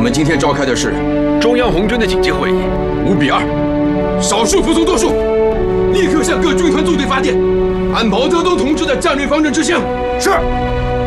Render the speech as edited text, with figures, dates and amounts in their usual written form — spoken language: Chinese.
们今天召开的是中央红军的紧急会议 ，5比2，少数服从多数，立刻向各军团纵队发电，按毛泽东同志的战略方针执行。 是。